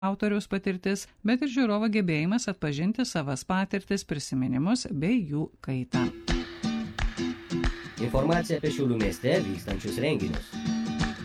autoriaus patirtis, bet ir žiūrovo gebėjimas atpažinti savas patirtis, prisiminimus bei jų kaitą. Informacija apie Šiaulių mieste vykstančius renginius.